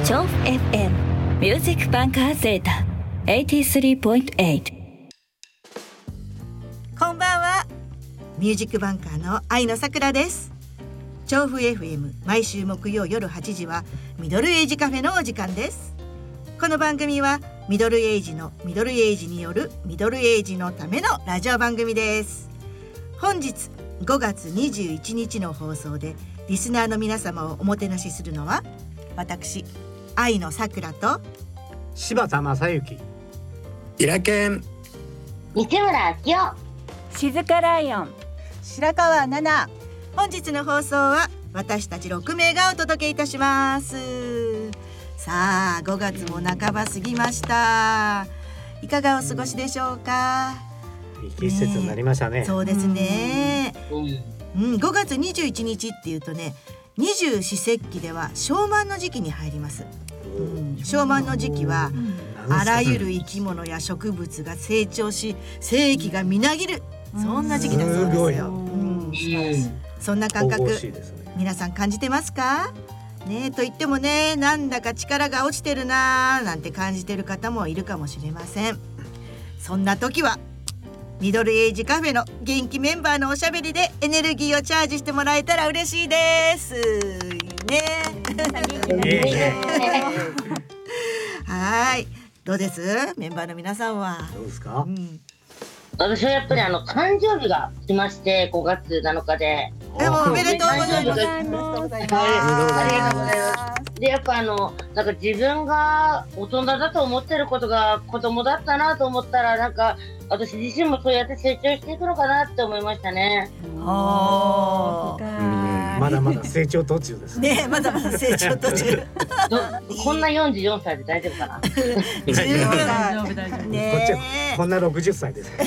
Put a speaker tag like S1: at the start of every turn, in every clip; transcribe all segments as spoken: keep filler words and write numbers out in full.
S1: 調布 エフエム ミュージックバンカーゼータ はちじゅうさんてんはち。
S2: こんばんは。ミュージックバンカーの愛のさくらです。調布 エフエム 毎週木曜夜はちじはミドルエイジカフェのお時間です。この番組はミドルエイジのミドルエイジによるミドルエイジのためのラジオ番組です。本日ごがつにじゅういちにちの放送でリスナーの皆様をおもてなしするのは私愛のさくらと
S3: 柴田正幸、
S4: イラケン、
S5: 西村明夫、
S1: 静かライオン、
S2: 白川奈々。本日の放送は私たちろくめいがお届けいたします。さあごがつも半ば過ぎました。いかがお過ごしでしょうか。
S3: いい季節になりましたね。
S2: そうですね、
S5: うん
S2: うん、ごがつにじゅういちにちっていうとね、二十四節気では小満の時期に入ります。うん、小満の時期はあらゆる生き物や植物が成長し生気がみなぎる、そんな時期だそうですよ。うん、そんな感覚、
S3: 神々しいですね。
S2: 皆さん感じてますかね。と言ってもね、なんだか力が落ちてるななんて感じてる方もいるかもしれません。そんな時はミドルエイジカフェの元気メンバーのおしゃべりでエネルギーをチャージしてもらえたら嬉しいですね。はい、どうですメンバーの皆さんは。
S3: どうですか。
S2: うん、
S5: 私はやっぱりあの誕生日が来ましてごがつなのかで、
S2: でもおめでとうございます。
S5: はい、ありがとうございます。でやっぱあのなんか自分が大人だと思ってることが子供だったなと思ったら、なんか私自身もそうやって成長していくのかなって思いましたね。
S2: あ
S3: まだまだ成長途中ですね。
S2: ね、まだまだ成長途中。
S5: こんなよんじゅうよんさいで大丈夫かな。
S2: 十分
S1: 大丈夫大丈夫
S2: ね。
S3: こっちはこんなろくじゅっさいですから。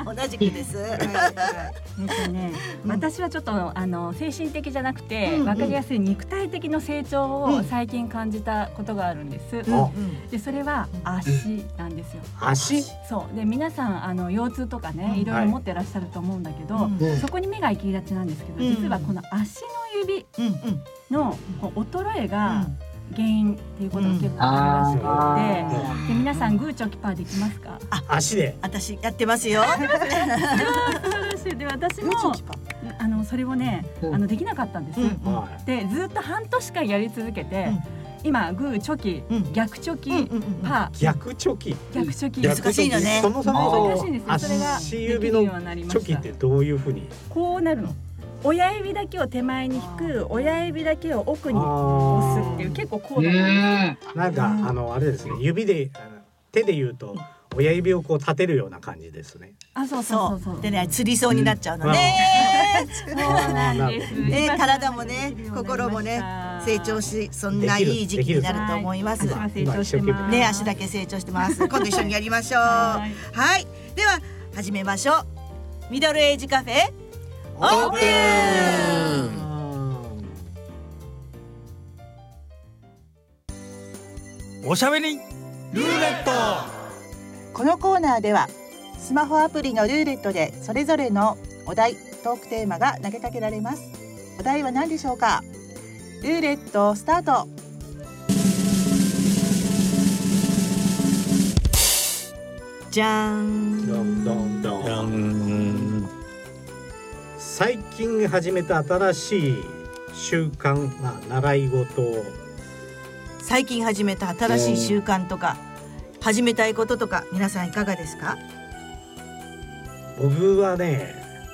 S2: 同じくです。はいはい
S6: えっとね、
S2: うん
S6: 私はちょっとあの精神的じゃなくて、
S2: うんうん
S6: 分かりやすい肉体的な成長を最近感じたことがあるんです、
S3: あ
S6: でそれは足なんですよ。
S3: 足。
S6: そうで皆さんあの腰痛とかね、いろいろ持ってらっしゃると思うんだけど、
S2: うん
S6: そこに目が行きがちなんですけど、
S2: うん
S6: 実はこの足の指
S2: うんうん
S6: のこう衰えが原因っていうことが結構あるらしくて、で皆さんグーチョキパーできますか？
S3: 足で。
S2: 私やってますよ。
S6: 素晴らしい。で私もあのそれをね、
S5: うん
S6: あのできなかったんです、
S2: うん
S3: は
S6: でずっと半年間やり続けて、
S2: うん
S6: 今グーチョキ、
S2: うん
S6: 逆チョキ、
S2: うんうんうん
S6: パ
S3: い。逆チョキ。
S6: ー逆チョキ、
S2: 逆難しいのね
S3: そもそも
S6: 難しいんですよ。それが
S3: 足指の
S6: できるようになりました。
S3: チョキってどういうふうに。
S6: こうなるの。親指だけを手前に引く、親指だけを奥に押すっていう、結構高度なんですよ。
S3: なんかあのあれですね、指であの手で言うと親指をこう立てるような感じですね。
S6: あ、そうそう
S2: そ
S6: そうそう。
S2: うでね、釣りそうになっちゃうのね。
S6: そうなんです。
S2: ね、
S6: 今
S2: 体もね心もね成長し、そんないい時期になると思います。
S6: 足は成長してます。
S2: ね、足だけ成長してます。今度一緒にやりましょう。
S6: は
S2: はい、では始めましょう。ミドルエイジカフェオープン。
S4: おしゃべりルーレット。
S7: このコーナーではスマホアプリのルーレットでそれぞれのお題トークテーマが投げかけられます。お題は何でしょうか。ルーレットスタート。
S2: じゃーん。
S3: どんどんど
S4: じゃ
S3: ん。
S4: ん。
S3: 最近始めた新しい習慣、まあ、習い事を
S2: 最近始めた新しい習慣とか始めたいこととか、皆さんいかがですか。
S3: 僕はね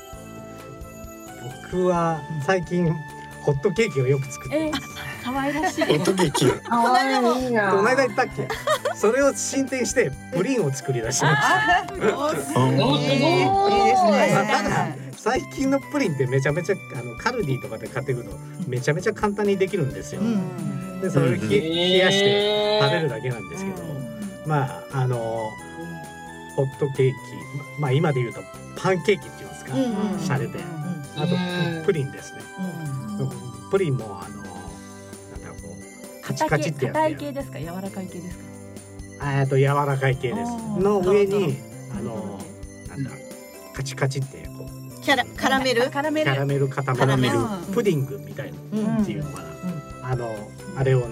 S3: 僕は最近ホットケーキをよく作って
S6: え、可愛らしい。
S4: ホットケーキ。
S5: かわいいな。
S3: この間言ったっけ。それを進展してプリンを作り出しました。
S5: おすごい。
S2: いいですね。
S3: まあただ最近のプリンってめちゃめちゃあのカルディとかで買ってくるとめちゃめちゃ簡単にできるんですよ。
S2: うん
S3: でそれを冷
S4: うん
S3: 冷やして食べるだけなんですけど、まああのホットケーキ、まあ今で言うとパンケーキっていうんですか、
S2: うんうん
S3: 洒落て、あとプリンですね。プリンもあのなんだろうこうカチカチってやつ
S6: 硬い
S3: や
S6: 系ですか、柔らかい系ですか。
S3: あと柔らかい系です
S6: あー
S3: の上にあのなんだカチカチってこう
S2: キャラカラメル
S6: カラメル。
S3: キャラメル固め
S2: カラメル
S3: プディングみたいな
S2: うん
S3: っていうのかな、あのあれをね